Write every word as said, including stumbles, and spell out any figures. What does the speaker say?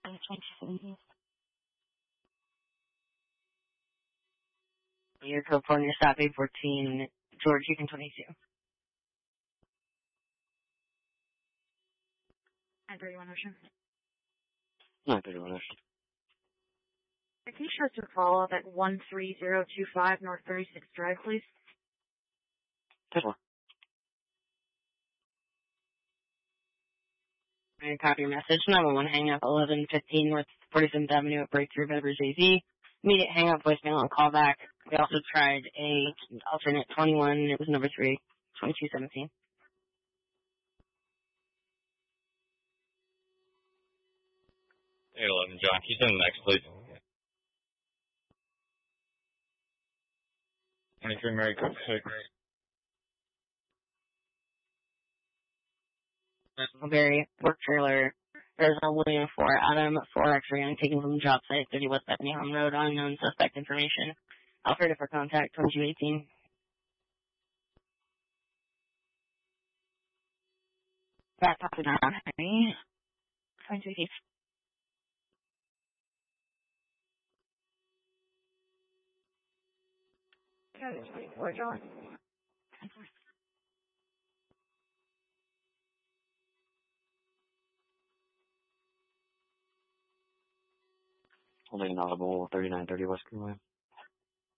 twenty-two seventeen. Your California stop eight fourteen, George Houston twenty-two. nine thirty-one Ocean. nine thirty-one Ocean. Can you show us your follow-up at one three zero two five North thirty-sixth Drive, please? Tesla. I copy your message. nine one one hang up eleven fifteen North forty-seventh Avenue at Breakthrough Beverage A Z. Immediate hang up, voicemail, and call back. We also tried a alternate twenty-one. It was number three, twenty-two seventeen. eight eleven, John. Can you send the next, please? twenty-three Mary Cook six. Very work trailer. There's a William four Adam four X-ray and taken from the job site, thirty West Bethany Home Road, unknown suspect information. Operator for contact, twenty-two eighteen. Back up and down, Henry. twenty-two eighteen. We're going. Holding an audible thirty-nine thirty West Greenway.